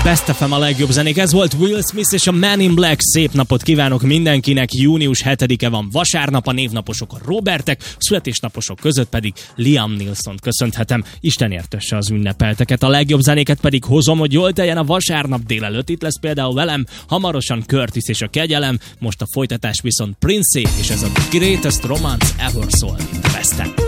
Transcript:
Best FM a legjobb zenék. Ez volt Will Smith és a Man in Black. Szép napot kívánok mindenkinek. Június 7-e van vasárnap, a névnaposok a Robertek, a születésnaposok között pedig Liam Neeson-t köszönhetem. Isten értesse az ünnepelteket. A legjobb zenéket pedig hozom, hogy jól teljen a vasárnap délelőtt. Itt lesz például velem hamarosan Curtis és a Kegyelem. Most a folytatás viszont Prince és ez a Greatest Romance Ever Sold. Best FM.